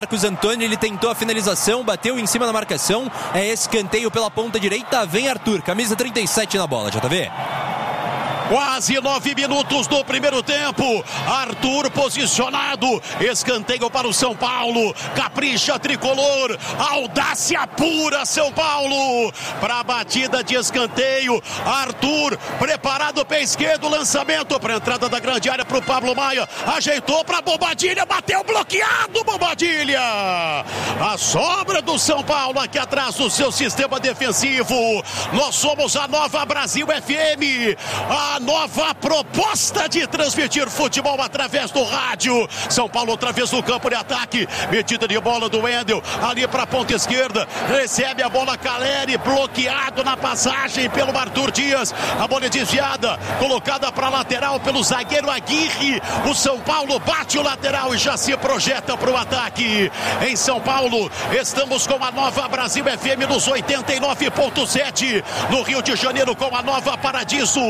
Marcos Antônio, ele tentou a finalização, bateu em cima da marcação, é escanteio pela ponta direita, vem Arthur, camisa 37 na bola, JV. Quase 9 minutos do primeiro tempo. Arthur posicionado. Escanteio para o São Paulo. Capricha tricolor. Audácia pura São Paulo. Para a batida de escanteio. Arthur preparado pé esquerdo. Lançamento para a entrada da grande área para o Pablo Maia. Ajeitou para Bobadilha. Bateu bloqueado. Bobadilha. A sobra do São Paulo aqui atrás do seu sistema defensivo. Nós somos a Nova Brasil FM. A nova proposta de transmitir futebol através do rádio. São Paulo outra vez no campo de ataque. Metida de bola do Wendel. Ali para a ponta esquerda. Recebe a bola Caleri. Bloqueado na passagem pelo Arthur Dias. A bola é desviada. Colocada para a lateral pelo zagueiro Aguirre. O São Paulo bate o lateral e já se projeta para o ataque. Em São Paulo, estamos com a Nova Brasil FM nos 89.7. No Rio de Janeiro com a Nova Paradiso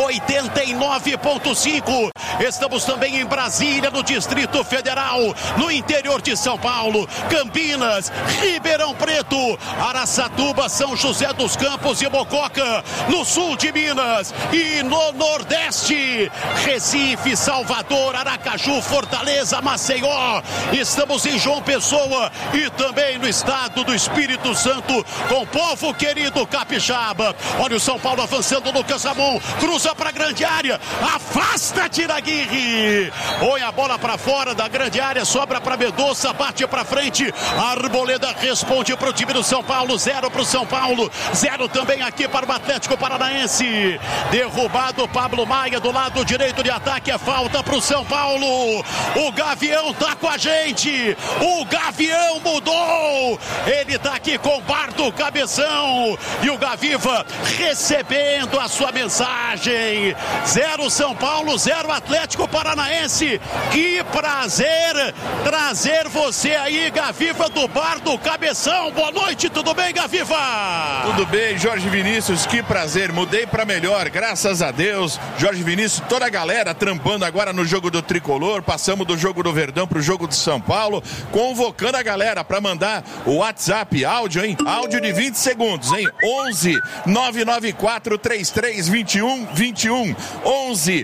89.5. Estamos também em Brasília, no Distrito Federal, no interior de São Paulo, Campinas, Ribeirão Preto, Araçatuba, São José dos Campos e Mococa, no sul de Minas e no Nordeste, Recife, Salvador, Aracaju, Fortaleza, Maceió. Estamos em João Pessoa e também no estado do Espírito Santo, com o povo querido capixaba. Olha o São Paulo avançando, Lucas Ramon, cruza para a grande área, afasta Tiraguirre, põe a bola para fora da grande área, sobra para Mendonça, bate para frente, Arboleda responde para o time do São Paulo, 0 para o São Paulo, 0 também aqui para o Atlético Paranaense. Derrubado Pablo Maia do lado direito de ataque, é falta para o São Paulo. O Gavião tá com a gente, o Gavião mudou, ele tá aqui com o Bardo Cabeção e o Gaviva recebendo a sua mensagem. 0 São Paulo, 0 Atlético Paranaense. Que prazer trazer você aí, Gaviva do Bar do Cabeção. Boa noite, tudo bem, Gaviva? Tudo bem, Jorge Vinícius, que prazer, mudei para melhor, graças a Deus. Jorge Vinícius, toda a galera trampando agora no jogo do Tricolor, passamos do jogo do Verdão pro jogo do São Paulo, convocando a galera para mandar o WhatsApp, áudio, hein? Áudio de 20 segundos, hein? 11 994 33 21 21, 11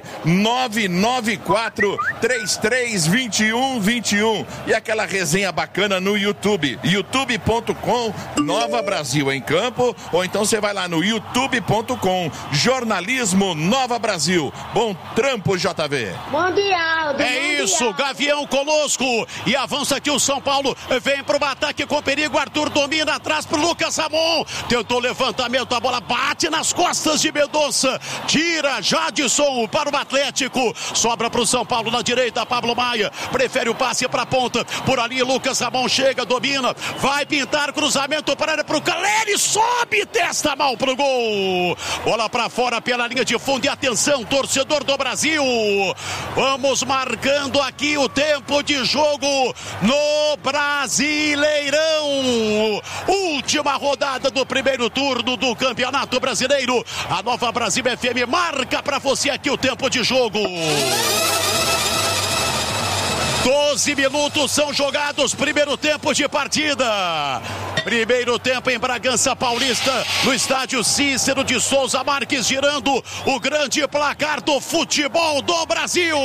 994 33 21 21. E aquela resenha bacana no YouTube, youtube.com Nova Brasil em Campo, ou então você vai lá no youtube.com Jornalismo Nova Brasil. Bom trampo, JV. Mundial. É isso, Gavião conosco. E avança aqui o São Paulo, vem pro ataque com perigo, Arthur domina atrás pro Lucas Ramon, tentou levantamento, a bola bate nas costas de Mendonça, tira Jadson para o Atlético, sobra para o São Paulo na direita, Pablo Maia prefere o passe para a ponta, por ali Lucas Ramon chega, domina, vai pintar cruzamento para o Caleri, sobe, testa mal pro gol, bola para fora pela linha de fundo. E atenção, torcedor do Brasil, vamos marcando aqui o tempo de jogo no Brasileirão, última rodada do primeiro turno do Campeonato Brasileiro. A Nova Brasil FM marca para você aqui o tempo de jogo. 12 minutos são jogados, primeiro tempo de partida. Primeiro tempo em Bragança Paulista, no estádio Cícero de Souza Marques, girando o grande placar do futebol do Brasil.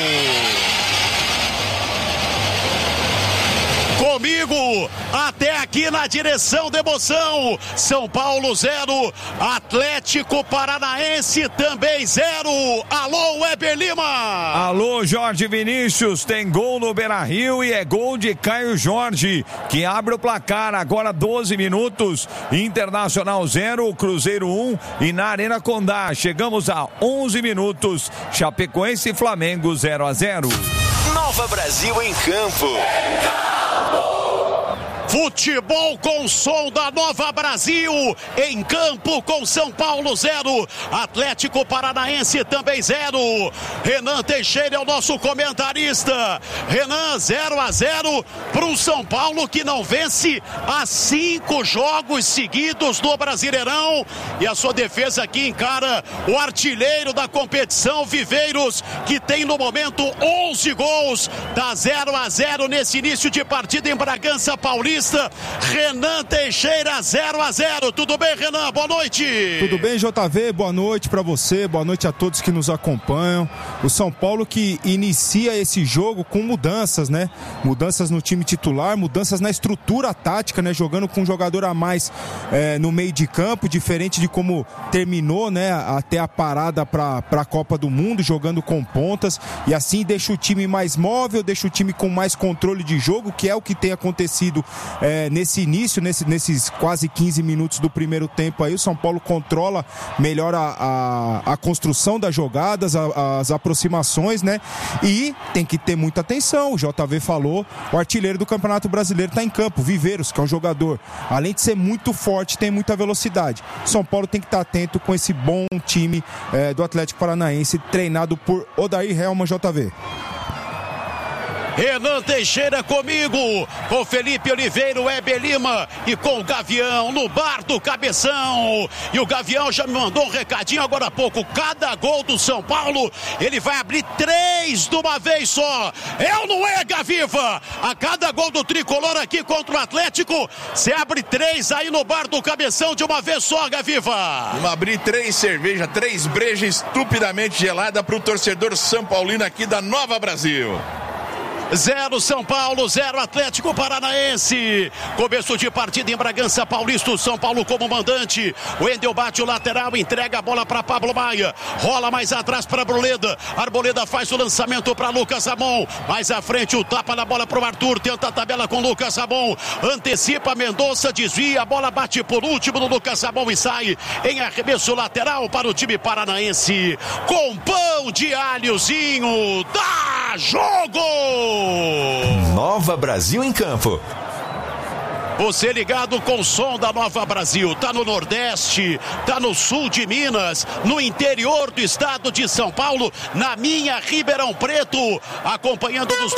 Comigo, até aqui na direção da emoção, São Paulo 0, Atlético Paranaense também 0. Alô, Weber Lima. Alô, Jorge Vinícius, tem gol no Beira-Rio e é gol de Caio Jorge, que abre o placar agora 12 minutos, Internacional 0, Cruzeiro 1 e na Arena Condá, chegamos a 11 minutos, Chapecoense e Flamengo 0-0. Nova Brasil em campo. Futebol com som da Nova Brasil, em campo com São Paulo 0, Atlético Paranaense também 0. Renan Teixeira é o nosso comentarista. Renan, 0-0 para o São Paulo, que não vence há 5 jogos seguidos no Brasileirão, e a sua defesa aqui encara o artilheiro da competição, Viveiros, que tem no momento 11 gols. Tá 0-0 nesse início de partida em Bragança Paulista. Renan Teixeira, 0-0. Tudo bem, Renan? Boa noite. Tudo bem, JV? Boa noite para você, boa noite a todos que nos acompanham. O São Paulo que inicia esse jogo com mudanças, né? Mudanças no time titular, mudanças na estrutura tática, né? Jogando com um jogador a mais no meio de campo, diferente de como terminou, né? Até a parada para a Copa do Mundo, jogando com pontas, e assim deixa o time mais móvel, deixa o time com mais controle de jogo, que é o que tem acontecido nesse início, nesses quase 15 minutos do primeiro tempo aí. O São Paulo controla melhor a construção das jogadas, as aproximações, né? E tem que ter muita atenção, o JV falou, o artilheiro do Campeonato Brasileiro está em campo, Viveiros, que é um jogador, além de ser muito forte, tem muita velocidade. O São Paulo tem que estar atento com esse bom time do Atlético Paranaense, treinado por Odair Helman, JV. Renan Teixeira comigo, com Felipe Oliveira, o Heber Lima e com o Gavião no bar do Cabeção. E o Gavião já me mandou um recadinho agora há pouco. Cada gol do São Paulo, ele vai abrir 3 de uma vez só. É ou não é, Gaviva? A cada gol do Tricolor aqui contra o Atlético, você abre 3 aí no bar do Cabeção de uma vez só, Gaviva. Vamos abrir 3 cervejas, 3 brejas estupidamente gelada para o torcedor São Paulino aqui da Nova Brasil. 0 São Paulo, 0 Atlético Paranaense. Começo de partida em Bragança Paulista, o São Paulo como mandante. O Wendel bate o lateral, entrega a bola para Pablo Maia. Rola mais atrás para Arboleda. Arboleda faz o lançamento para Lucas Ramon. Mais à frente o tapa na bola para o Arthur. Tenta a tabela com Lucas Ramon. Antecipa Mendonça, desvia. A bola bate por último no Lucas Ramon e sai em arremesso lateral para o time paranaense. Com pão de alhozinho. Dá jogo! Nova Brasil em campo. Você ligado com o som da Nova Brasil, tá no Nordeste, tá no sul de Minas, no interior do estado de São Paulo, na minha Ribeirão Preto, acompanhando nos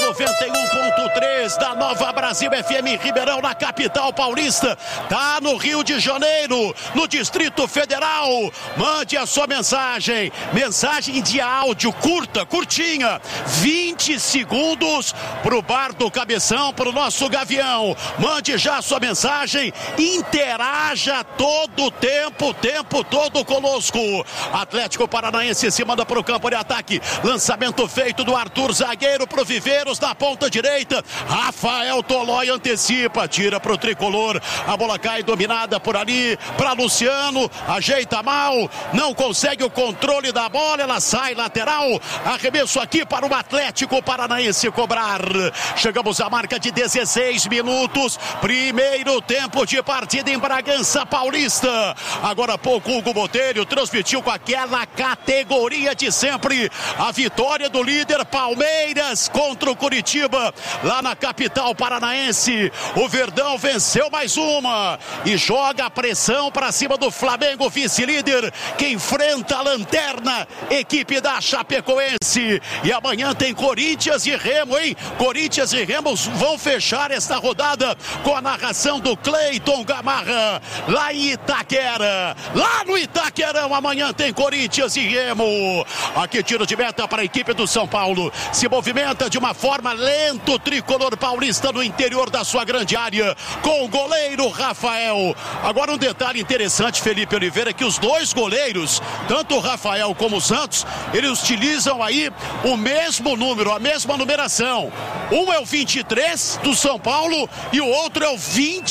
91.3 da Nova Brasil FM Ribeirão, na capital paulista, tá no Rio de Janeiro, no Distrito Federal. Mande a sua mensagem de áudio curtinha, 20 segundos pro bar do Cabeção, pro nosso Gavião. Mande já a sua mensagem, interaja todo o tempo todo conosco. Atlético Paranaense se manda para o campo de ataque, lançamento feito do Arthur, zagueiro pro Viveiros na ponta direita. Rafael Tolói antecipa, tira pro Tricolor, a bola cai dominada por ali para Luciano, ajeita mal, não consegue o controle da bola, ela sai lateral, arremesso aqui para o Atlético Paranaense cobrar. Chegamos à marca de 16 minutos, primeiro tempo de partida em Bragança Paulista. Agora há pouco Hugo Botelho transmitiu com aquela categoria de sempre a vitória do líder Palmeiras contra o Curitiba lá na capital paranaense. O Verdão venceu mais uma e joga a pressão para cima do Flamengo, vice-líder, que enfrenta a lanterna, equipe da Chapecoense. E amanhã tem Corinthians e Remo, hein? Corinthians e Remo vão fechar esta rodada com a narração do Cleiton Gamarra, lá em Itaquera. Lá no Itaquerão, amanhã tem Corinthians e Remo. Aqui tiro de meta para a equipe do São Paulo. Se movimenta de uma forma lenta o tricolor paulista no interior da sua grande área, com o goleiro Rafael. Agora um detalhe interessante, Felipe Oliveira, que os dois goleiros, tanto o Rafael como o Santos, eles utilizam aí o mesmo número, a mesma numeração. Um é o 23 do São Paulo e o outro é o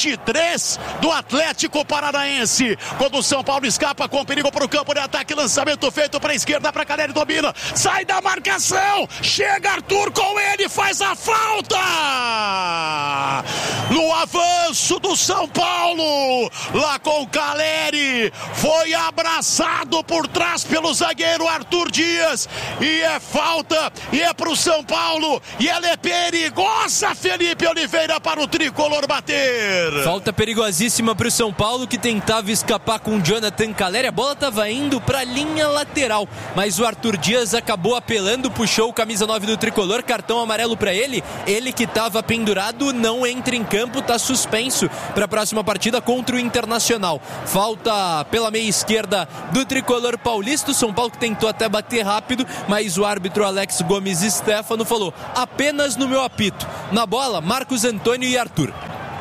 23 do Atlético Paranaense. Quando o São Paulo escapa com perigo para o campo de ataque, lançamento feito para a esquerda, para Caleri, domina, sai da marcação, chega Arthur com ele, faz a falta no avanço do São Paulo, lá com Caleri, foi abraçado por trás pelo zagueiro Arthur Dias, e é falta, e é pro São Paulo, e ela é perigosa, Felipe Oliveira, para o tricolor bater. Falta perigosíssima pro São Paulo, que tentava escapar com o Jonathan Caleri, a bola tava indo pra linha lateral, mas o Arthur Dias acabou apelando, puxou o camisa 9 do tricolor, cartão amarelo pra ele que tava pendurado, não entra em campo, tá suspenso para a próxima partida contra o Internacional. Falta pela meia esquerda do tricolor paulista, o São Paulo que tentou até bater rápido, mas o árbitro Alex Gomes Stefano falou: apenas no meu apito. Na bola, Marcos Antônio e Arthur.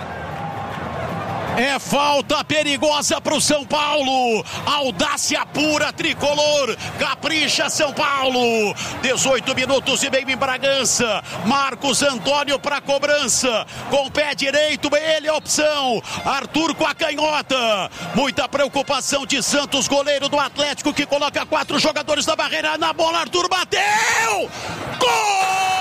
É falta perigosa pro São Paulo. Audácia pura, tricolor. Capricha São Paulo. 18 minutos e meio em Bragança. Marcos Antônio para cobrança. Com o pé direito, ele é a opção. Arthur com a canhota. Muita preocupação de Santos, goleiro do Atlético, que coloca 4 jogadores na barreira. Na bola, Arthur bateu! Gol!